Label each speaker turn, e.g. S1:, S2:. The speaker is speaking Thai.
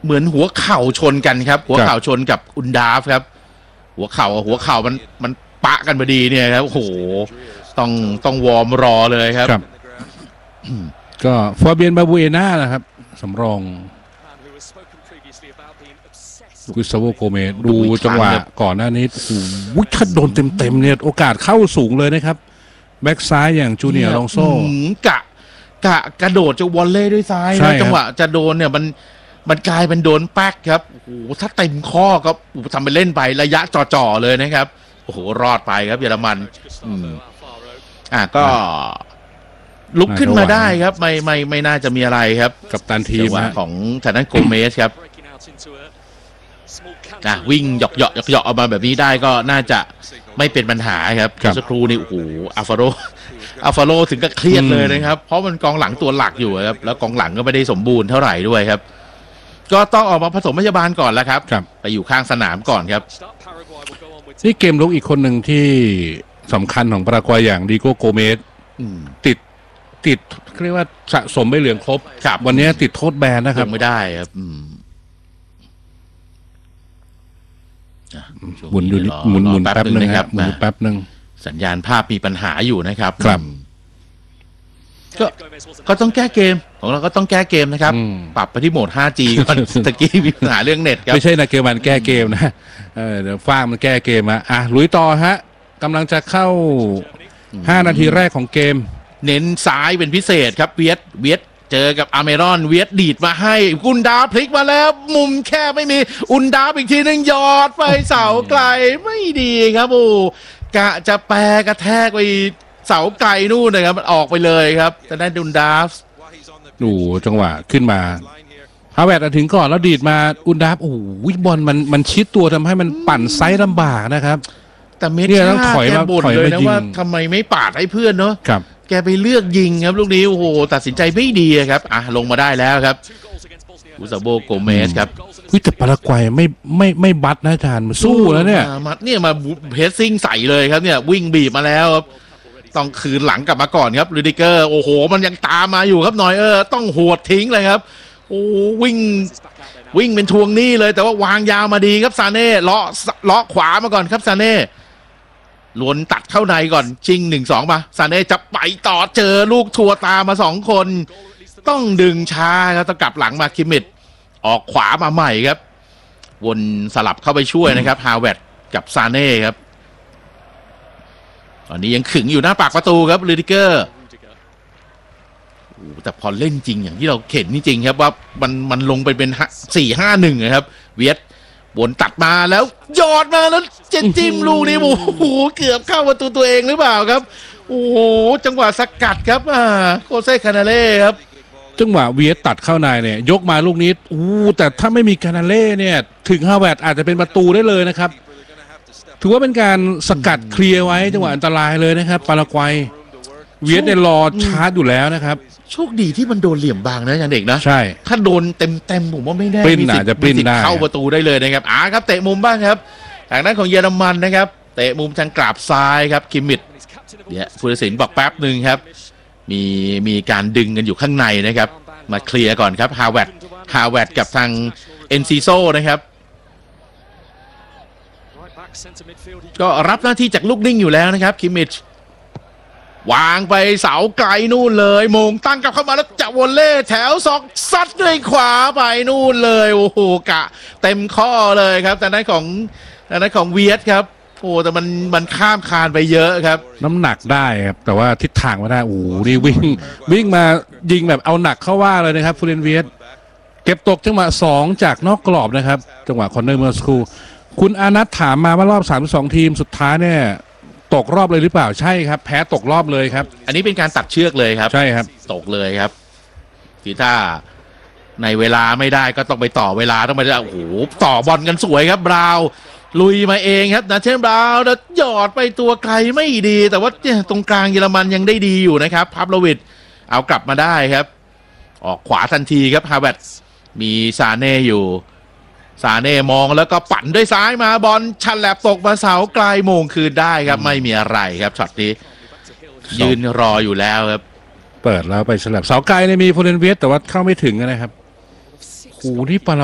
S1: เหมือนหัวเข่าชนกันครับหัวเข่าชนกับอุนดาฟครับหัวเข่ามันปะกันพอดีเนี่ยครับโอ้โหต้องวอร์มรอเลยครับ
S2: ก็ฟาเบียนบาบูเอน่านะครับสำรองกุสซาโวโกเมสดูจังหวะก่อนหน้านี้โอ้โหถ้าโดนเต็มเนี่ยโอกาสเข้าสูงเลยนะครับแบ็กซ้ายอย่างจูเนียร์ลองโซ่
S1: กระโดดจะวอลเล่ด้วยซ้ายนะจังหวะจะโดนเนี่ยมันกลายเป็นโดนแป๊กครับโอ้โหถ้าเต็มข้อก็ทำไปเล่นไประยะจ่อๆเลยนะครับโอ้โหรอดไปครับเยอรมันก็ลุกขึ้นมาได้ครับไม่น่าจะมีอะไรครับ
S2: กับตันทีม
S1: ของทางด้านโกเมสครับวิ่งหยอกออกมาแบบนี้ได้ก็น่าจะไม่เป็นปัญหาครับสักครู่นี่โอ้โหอัลฟาโรถึงกับเครียดเลยนะครับเพราะมันกองหลังตัวหลักอยู่ครับแล้วกองหลังก็ไม่ได้สมบูรณ์เท่าไหร่ด้วยครับก็ต้องออกมาผสมพยาบาลก่อนแล้วครับไปอยู่ข้างสนามก่อนครับ
S2: นี่เกมลุกอีกคนหนึ่งที่สำคัญของปารากวัยอย่างดิโก้โกเมสติดเรียกว่าสะสมไม่เหลืองครบวันนี้ติดโทษแบนนะครับ
S1: ไม่ได้ครับ
S2: หมุนแป๊บนึงครับหมุนแป๊บนึง
S1: สัญญาณภาพมีปัญหาอยู่นะครับก็ต้องแก้เกมของเราก็ต้องแก้เกมนะครับปรับไปที่โหมด 5G ก่อนตะกี้มีปัญหาเรื่องเน็ตครับ
S2: ไม่ใช่นะเกมมันแก้เกมนะเดี๋ยวฟ้ามันแก้เกมลุยต่อฮะกำลังจะเข้า5 นาทีแรกของเกม
S1: เน้นซ้ายเป็นพิเศษครับเวียดเจอกับอาเมรอนเวียดดีดมาให้อุนดาพลิกมาแล้วมุมแค่ไม่มีอุนดาอีกทีนึงยอดไปเสาไกลไม่ดีครับโอ้กะจะแปรกระแทกไปเสาไกลนู่นนะครับมันออกไปเลยครับแต่ได้อุนดา
S2: ดูจังหวะขึ้นมาฮาเวร์ดถึงก่อนแล้วดีดมาอุนดาโอ้โหบอลมันชิดตัวทำให้มันปั่นไซส์ลำบากนะครับ
S1: แต่เมท่าต้องถอยมาเลยนะว่าทำไมไม่ปาดให้เพื่อนเนาะแกไปเลือกยิงครับลูกนี้โอ้โหตัดสินใจไม่ดีครับลงมาได้แล้วครับกุซาโบโกเมสครับ
S2: แต่ปารากวัยไม่บัดนะอาจารย์มาสู้แล้วเนี่ย
S1: มาเพสซิ่งใส่เลยครับเนี่ยวิ่งบีบมาแล้วครับต้องคืนหลังกลับมาก่อนครับลูดิเกอร์โอ้โหมันยังตามมาอยู่ครับนอยต้องหวดทิ้งเลยครับโอ้วิ่งเป็นทวงหนี้เลยแต่ว่าวางยาวมาดีครับซาเน่เลาะขวามาก่อนครับซาเน่ล้วนตัดเข้าในก่อนชิง 1-2 มาซาเน่จะไปต่อเจอลูกทัวตามมา2 คนต้องดึงช้าครับต้องกลับหลังมาคิมมิดออกขวามาใหม่ครับวนสลับเข้าไปช่วยนะครับฮาเวร์ดกับซาเน่ครับตอนนี้ยังขึงอยู่หน้าปากประตูครับลูดิเกอร์แต่พอเล่นจริงอย่างที่เราเห็นจริงๆครับว่ามันลงไปเป็น 4-5-1 นะครับเวียดวนตัดมาแล้วยอดมาแล้วจิ้มลูกนี้โอ้โหเกือบเข้าประตูตัวเองหรือเปล่าครับโอ้โหจังหวะสกัดครับโคเซ่คานาเล่ครับ
S2: จังหวะเวียดตัดเข้าในเนี่ยยกมาลูกนี้แต่ถ้าไม่มีคานาเล่เนี่ยถึงฮาเวร์ดอาจจะเป็นประตูได้เลยนะครับถือว่าเป็นการสกัดเคลียร์ไว้จังหวะอันตรายเลยนะครับปารากวัยเวียดเนี่ยรอชาร์จอยู่แล้วนะครับ
S1: โชคดีที่มันโดนเหลี่ยมบางนะอย่างเด็กนะ
S2: ใช่
S1: ถ้าโดนเต็มผมว่าไม่แน่
S2: มีสิทธิ์
S1: เข้าประตูได้เลยนะครับครับเตะมุมบ้างครับทางด้านของเยอรมันนะครับเตะมุมทางกราบซ้ายครับคิมมิดเนี่ยผู้ตัดสินบอกแป๊บหนึ่งครับมีการดึงกันอยู่ข้างในนะครับมาเคลียร์ก่อนครับฮาเวร์ดกับทางเอนซิโซนะครับก็รับหน้าที่จากลูกนิ่งอยู่แล้วนะครับคิมมิดวางไปเสาไกลนู่นเลยมงตั้งกลับเข้ามาแล้วจะวอลเล่แถว2ซัดด้วยขวาไปนู่นเลยโอ้โหกะเต็มข้อเลยครับแต่นั้นของเวียดครับโอ้แต่มันข้ามคานไปเยอะครับ
S2: น้ำหนักได้ครับแต่ว่าทิศทางไม่ได้โอ้นี่วิ่งมายิงแบบเอาหนักเข้าว่าเลยนะครับฟูเรนเวียดเก็บตกจังหวะ2จากนอกกรอบนะครับจังหวะคอร์เนอร์เมื่อสักครู่คุณอานัทถามมาว่ารอบ32 ทีมสุดท้ายเนี่ยตกรอบเลยหรือเปล่าใช่ครับแพ้ตกรอบเลยครับ
S1: อันนี้เป็นการตัดเชือกเลยครับ
S2: ใช่ครับ
S1: ตกเลยครับคือถ้าในเวลาไม่ได้ก็ต้องไปต่อเวลาต้องไปโอ้โหต่อบอลกันสวยครับบราวลุยมาเองครับนะเช่นบราวแล้วหยอดไปตัวไกลไม่ดีแต่ว่าตรงกลางเยอรมันยังได้ดีอยู่นะครับพับโลวิดเอากลับมาได้ครับออกขวาทันทีครับฮาเวร์ดมีซาเน่อยู่ซาเน่มองแล้วก็ปั่นด้วยซ้ายมาบอลฉลับตกมาเสาไกลโมงคืนได้ครับไม่มีอะไรครับช็อตนี้ยืนรออยู่แล้วครับ
S2: เปิดแล้วไปฉลับเสาไกลเนี่ยมีฟูเรนเวียดแต่ว่าเข้าไม่ถึงนะครับโอ้โหนี่ปา